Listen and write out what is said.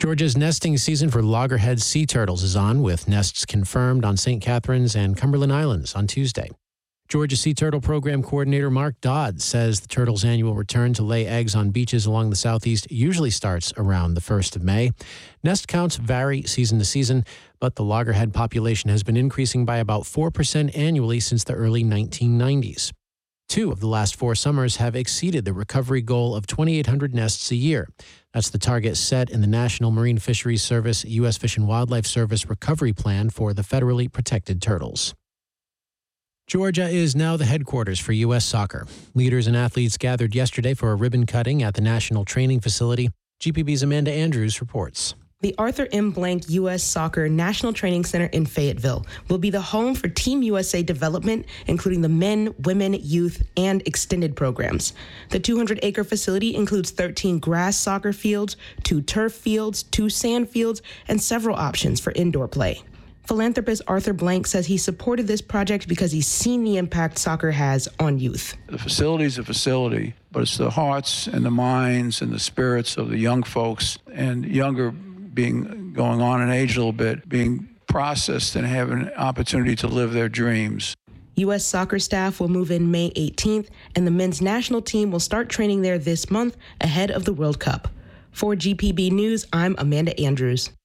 Georgia's nesting season for loggerhead sea turtles is on, with nests confirmed on St. Catharines and Cumberland Islands on Tuesday. Georgia Sea Turtle Program Coordinator Mark Dodd says the turtles' annual return to lay eggs on beaches along the southeast usually starts around the 1st of May. Nest counts vary season to season, but the loggerhead population has been increasing by about 4% annually since the early 1990s. 2 of the last 4 summers have exceeded the recovery goal of 2,800 nests a year. That's the target set in the National Marine Fisheries Service U.S. Fish and Wildlife Service recovery plan for the federally protected turtles. Georgia is now the headquarters for U.S. Soccer. Leaders and athletes gathered yesterday for a ribbon cutting at the National Training Facility. GPB's Amanda Andrews reports. The Arthur M. Blank U.S. Soccer National Training Center in Fayetteville will be the home for Team USA development, including the men, women, youth, and extended programs. The 200-acre facility includes 13 grass soccer fields, 2 turf fields, 2 sand fields, and several options for indoor play. Philanthropist Arthur Blank says he supported this project because he's seen the impact soccer has on youth. The facility's a facility, but it's the hearts and the minds and the spirits of the young folks and younger going on in age a little bit, being processed and having an opportunity to live their dreams. U.S. soccer staff will move in May 18th, and the men's national team will start training there this month ahead of the World Cup. For GPB News, I'm Amanda Andrews.